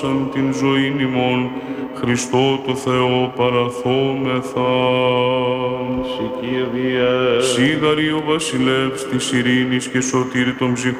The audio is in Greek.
σαν την ζωήν ημών, Χριστό το Θεό παραθόμεθα. Συ Κύριε, Σίγαρη ο βασιλεύς της ειρήνης και σωτήρ των ψυχών